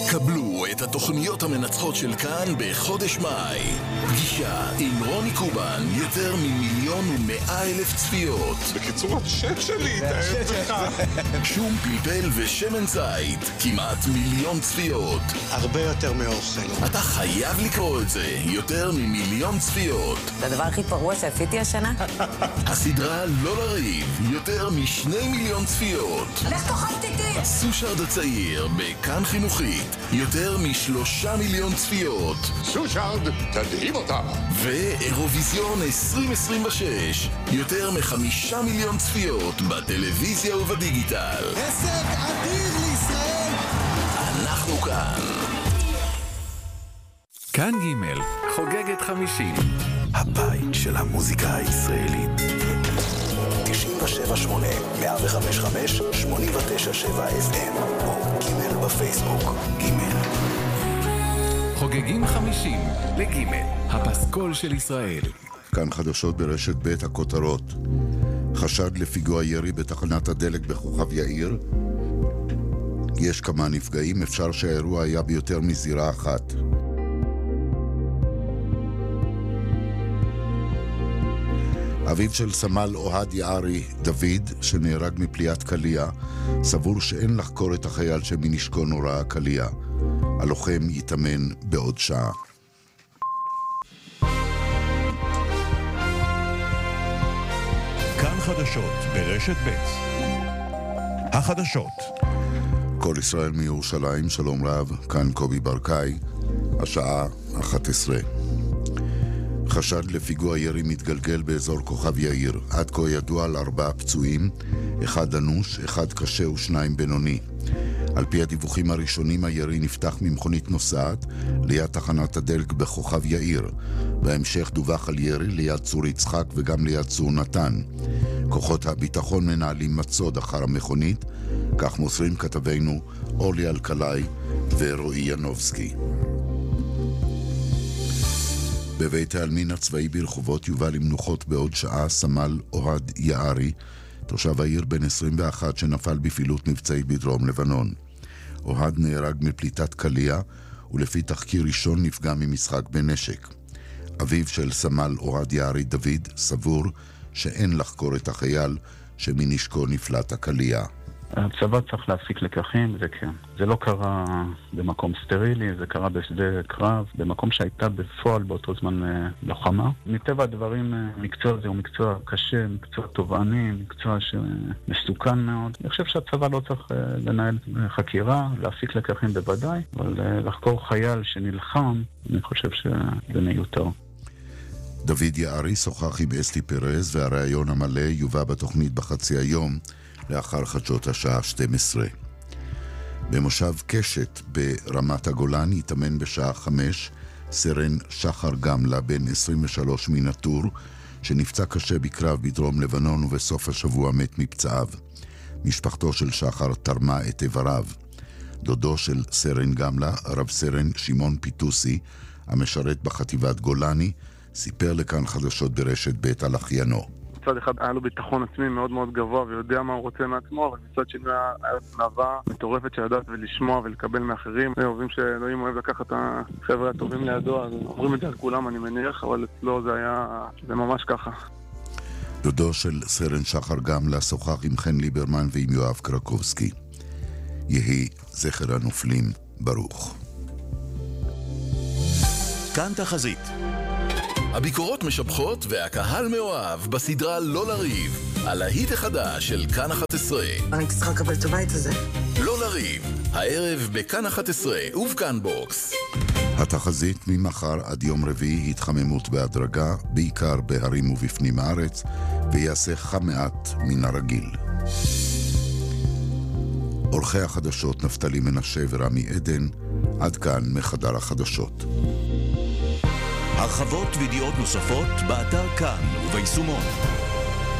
קבלו את התוכניות המנצחות של כאן בחודש מאי. פגישה עם רוני קובן, יותר מ1,100,000 צפיות. בקיצור, השם שלי, תאהב לך. שום פלפל ושמן זית, כמעט 1,000,000 צפיות. הרבה יותר מאוכל. אתה חייב לקרוא את זה, יותר מ1,000,000 צפיות. זה הדבר הכי פרוע שעשיתי השנה? הסדרה לא לריב, יותר מ2,000,000 צפיות. לך תאכל איתי! סושרד הצעיר, בכאן חינוכית, יותר מ3,000,000 צפיות. סושרד, תדהים אותה. ואירוויזיון 2026, יותר מ5,000,000 צפיות בטלוויזיה ובדיגיטל. הישג אדיר לישראל! אנחנו כאן. כאן ג' חוגגת 50. הבית של המוזיקה הישראלית. 97.8, 105.5, 89.7 FM, או ג' בפייסבוק. ג' חוגגים 50 לג' הפסקול של ישראל. כאן חדשות ברשת ב' הכותרות. חשד לפיגוע ירי בתחנת הדלק בכוכב יאיר. יש כמה נפגעים, אפשר שהאירוע היה ביותר מזירה אחת. אביו של סמל אוהד יערי, דוד, שנהרג מפליאת קליה, סבור שאין לחקור את החייל שמנשקו נורה קליה. הלוחם יתאמן בעוד שעה. כאן חדשות ברשת ב' החדשות. כל ישראל מירושלים, שלום רב, כאן קובי ברקאי, השעה 11. חשד לפיגוע ירי מתגלגל באזור כוכב יאיר. עד כה ידוע על 4 פצועים, 1 אנוש, 1 קשה ו2 בינוני. על פי הדיווחים הראשונים, הירי נפתח ממכונית נוסעת ליד תחנת הדלק בכוכב יאיר. בהמשך דווח על ירי ליד צור יצחק וגם ליד צור נתן. כוחות הביטחון מנהלים מצוד אחר המכונית, כך מוסרים כתבינו אורלי אלקלעי ורועי ינובסקי. בבית העלמין הצבאי ברחובות יובא למנוחות בעוד שעה סמל אוהד יערי, תושב העיר בן 21 שנפל בפעילות מבצעית בדרום לבנון. אוהד נהרג מפליטת קליה, ולפי תחקיר ראשון נפגע ממשחק בנשק. אביו של סמל אוהד יערי, דוד, סבור שאין לחקור את החייל שמנשקו נפלט הקליה. הצבא צריך להפיק לקחים, זה כן. זה לא קרה במקום סטרילי, זה קרה בשדה קרב, במקום שהייתה בפועל באותו זמן לוחמה. מטבע הדברים, מקצוע זה הוא מקצוע קשה, מקצוע תובעני, מקצוע שמסוכן מאוד. אני חושב שהצבא לא צריך לנהל חקירה, להפיק לקחים בוודאי, אבל לחקור חייל שנלחם, אני חושב שזה מיותר. דוד יערי שוחח עם אסתי פרז, והראיון המלא יובא בתוכנית בחצי היום, לאחר חדשות השעה 12. במושב קשת ברמת הגולן יתאמן בשעה 5 סרן שחר גמלה, בן 23 מנטור, שנפצע קשה בקרב בדרום לבנון ובסוף השבוע מת מפצעיו. משפחתו של שחר תרמה את איבריו. דודו של סרן גמלה, רב סרן שמעון פיטוסי, המשרת בחטיבת גולני, סיפר לכאן חדשות ברשת ב' על אחיינו. מצד אחד היה לו ביטחון עצמי מאוד מאוד גבוה ויודע מה הוא רוצה מעצמו, אבל מצד שני היה תנועה מטורפת שיודעת ולשמוע ולקבל מאחרים. אוהבים שאלוהים אוהב לקחת את החבר'ה הטובים לידו, אז אומרים את זה על כולם אני מניח, אבל אצלו זה ממש ככה. דודו של סרן שחר גמלה שוחח עם חן ליברמן ועם יואב קרקובסקי. יהי זכר הנופלים ברוך. כאן תחזית. הביקורות משבחות והקהל מאוהב בסדרה לא לריב, הלהיט החדש של כאן 11. אני צריכה לקבל את הבית הזה. לא לריב, הערב בכאן 11 ובכאן בוקס. התחזית ממחר עד יום רביעי התחממות בהדרגה, בעיקר בהרים ובפנים הארץ, ויעשה חם מעט מן הרגיל. עורכי החדשות נפתלי מנשה ורמי עדן, עד כאן מחדר החדשות. הרחבות וידיעות נוספות באתר כאן וביישומון.